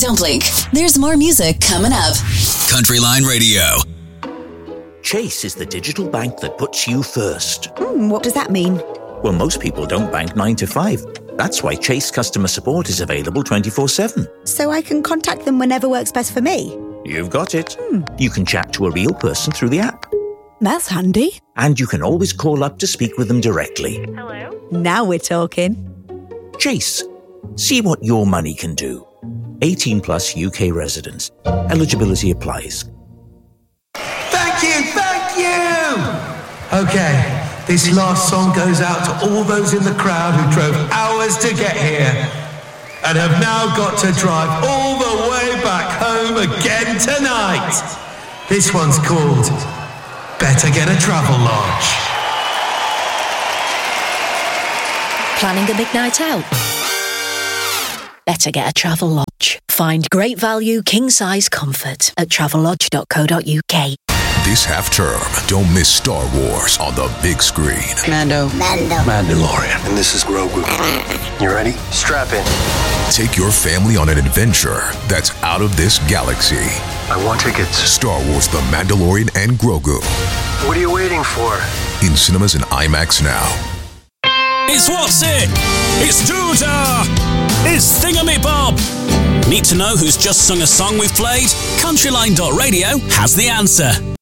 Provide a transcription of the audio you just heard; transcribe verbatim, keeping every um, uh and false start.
Don't blink. There's more music coming up. Countryline Radio. Chase is the digital bank that puts you first. Mm, what does that mean? Well, most people don't bank nine to five. That's why Chase customer support is available twenty-four seven. So I can contact them whenever works best for me? You've got it. Hmm. You can chat to a real person through the app. That's handy. And you can always call up to speak with them directly. Hello? Now we're talking. Chase. See what your money can do. eighteen plus U K residents. Eligibility applies. Thank you, thank you! Okay, this last song goes out to all those in the crowd who drove hours to get here and have now got to drive all the way back home again tonight. This one's called Better Get a Travel Lodge. Planning a big night out? Better get a Travel Lodge. Find great value, king-size comfort at travel lodge dot co dot uk. This half-term, don't miss Star Wars on the big screen. Mando. Mando. Mandalorian. And this is Grogu. You ready? Strap in. Take your family on an adventure that's out of this galaxy. I want tickets. Star Wars The Mandalorian and Grogu. What are you waiting for? In cinemas and IMAX now. It's What's It? It's Doodah! It's Thingamabob! Need to know who's just sung a song we've played? Countryline dot radio has the answer.